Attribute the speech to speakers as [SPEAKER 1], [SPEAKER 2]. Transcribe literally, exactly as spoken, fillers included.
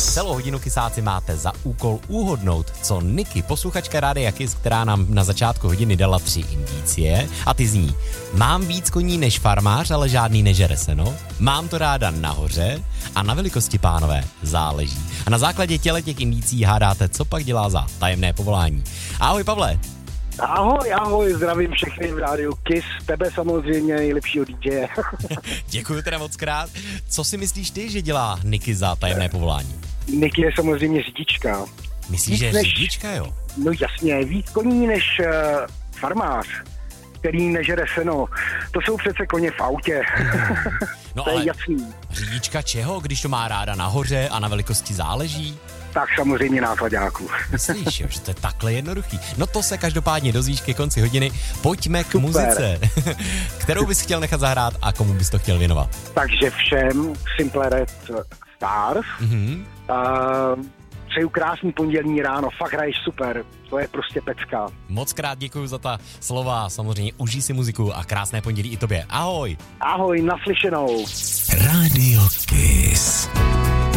[SPEAKER 1] Celou hodinu kysáci máte za úkol uhodnout, co Niky, posluchačka Rádia Kiss, která nám na začátku hodiny dala tři indicie, a ty zní: mám víc koní než farmář, ale žádný nežere seno, mám to ráda nahoře a na velikosti, pánové, záleží. A na základě těle těch indicí hádáte, co pak dělá za tajemné povolání. Ahoj, Pavle.
[SPEAKER 2] Ahoj, ahoj, zdravím všechny v rádiu Kiss, tebe samozřejmě nejlepšího dý džeje.
[SPEAKER 1] Děkuji teda moc krát. Co si myslíš ty, že dělá Niky za tajemné povolání?
[SPEAKER 2] Niky je samozřejmě řidička.
[SPEAKER 1] Myslíš, že je řidička, jo?
[SPEAKER 2] No jasně, víc koní než uh, farmář, který nežere seno. To jsou přece koně v autě.
[SPEAKER 1] No
[SPEAKER 2] to
[SPEAKER 1] ale
[SPEAKER 2] je jasný.
[SPEAKER 1] Řidička čeho, když to má ráda nahoře a na velikosti záleží?
[SPEAKER 2] Tak samozřejmě nákladáků.
[SPEAKER 1] Myslíš, jo, že to je takhle jednoduchý? No to se každopádně dozvíš ke konci hodiny. Pojďme k
[SPEAKER 2] Super.
[SPEAKER 1] muzice. Kterou bys chtěl nechat zahrát a komu bys to chtěl věnovat?
[SPEAKER 2] Takže všem Simple Red Stars.
[SPEAKER 1] Mhm.
[SPEAKER 2] Uh, přeju krásný pondělní ráno, fakt hraješ super, to je prostě pecka.
[SPEAKER 1] Moc krát děkuji za ta slova, samozřejmě užij si muziku a krásné pondělí i tobě. Ahoj.
[SPEAKER 2] Ahoj, naslyšenou.
[SPEAKER 3] Radio Kiss.